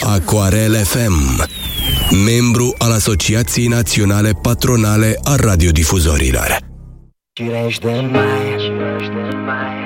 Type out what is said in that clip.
Acoarel FM, membru al Asociației Naționale Patronale a Radiodifuzorilor. Cirești de mai